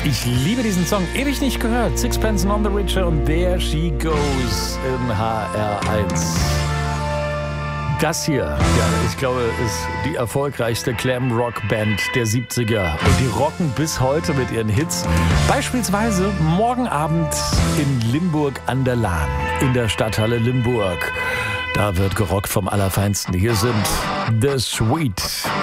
Ich liebe diesen Song, ewig nicht gehört. Sixpence None the Richer und There She Goes in HR1. Das hier, ja, ich glaube, ist die erfolgreichste Glam-Rock-Band der 70er. Und die rocken bis heute mit ihren Hits. Beispielsweise morgen Abend in Limburg an der Lahn, in der Stadthalle Limburg. Da wird gerockt vom Allerfeinsten. Hier sind The Sweet.